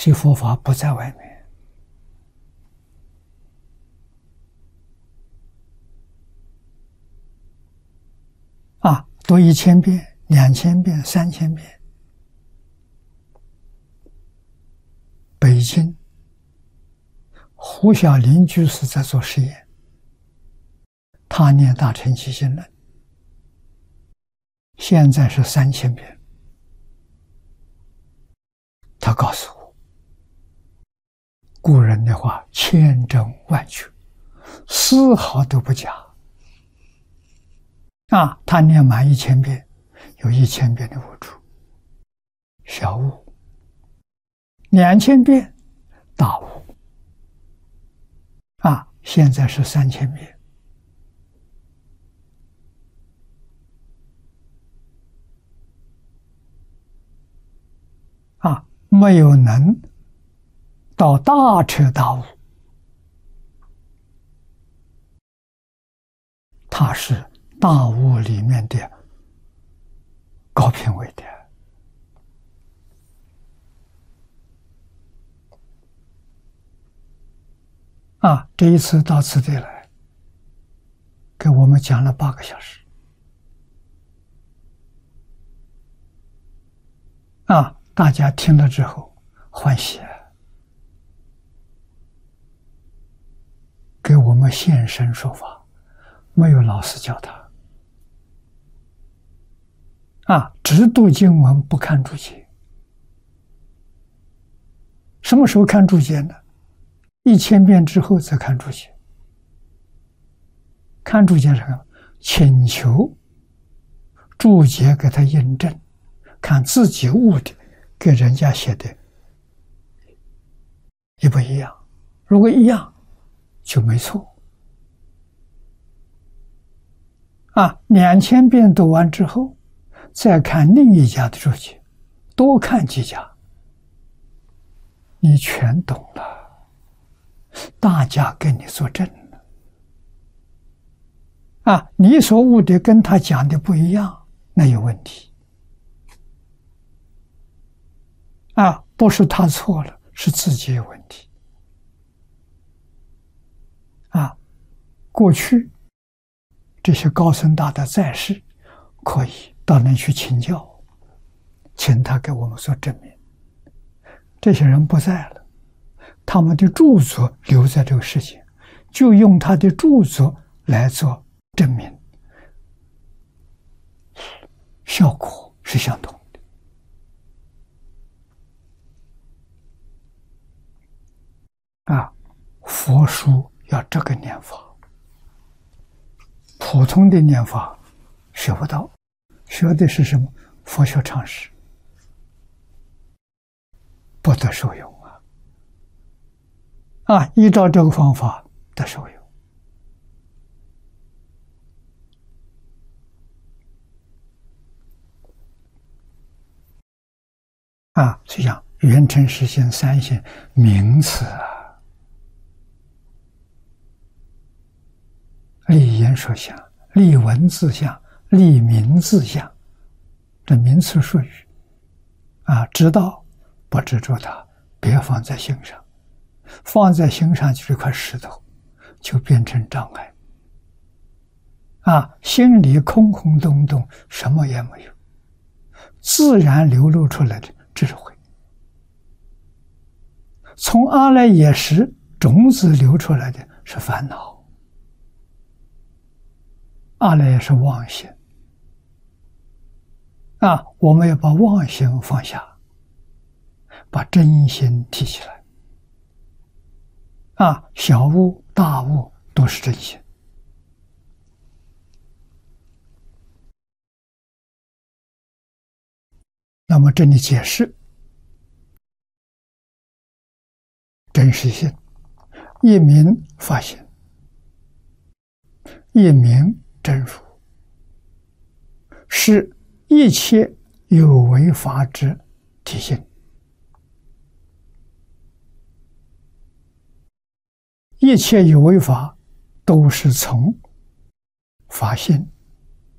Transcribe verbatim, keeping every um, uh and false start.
所以佛法不在外面。啊，读一千遍、两千遍、三千遍。北京胡小林居士在做实验，他念《大乘起信论》，现在是三千遍。他告诉我，古人的话千真万确，丝毫都不假。啊，他念满一千遍，有一千遍的悟处，小悟；两千遍，大悟。啊，现在是三千遍。啊，没有能到大彻大悟，他是大悟里面的高品位的。啊，这一次到此地来，给我们讲了八个小时。啊，大家听了之后欢喜，给我们现身说法，没有老师教他。啊，只读经文不看注解。什么时候看注解呢？一千遍之后再看注解。看注解是什么？请求注解给他印证，看自己悟的跟人家写的一不一样。如果一样，就没错。啊，两千遍读完之后，再看另一家的注解，多看几家，你全懂了。大家跟你作证了。啊，你所悟的跟他讲的不一样，那有问题。啊，不是他错了，是自己有问题。啊，过去这些高僧大德在世，可以到那去请教，请他给我们做证明。这些人不在了，他们的著作留在这个世界，就用他的著作来做证明，效果是相同的。啊，佛书要这个念法，普通的念法学不到，学的是什么？佛学常识，不得受用。啊，依照这个方法得受用。啊，就像圆成实性三性名词啊，立言说相，立文字相，立名字相，这名词术语啊，知道不执着它，别放在心上。放在心上就是一块石头，就变成障碍。啊，心里空空洞洞，什么也没有，自然流露出来的智慧。从阿赖耶识种子流出来的是烦恼，阿赖耶是妄心。啊，我们要把妄心放下，把真心提起来。啊，小悟、大悟都是真心。那么这里解释真实性，一名法性，一名真如，是一切有为法之体性。一切有为法都是从法性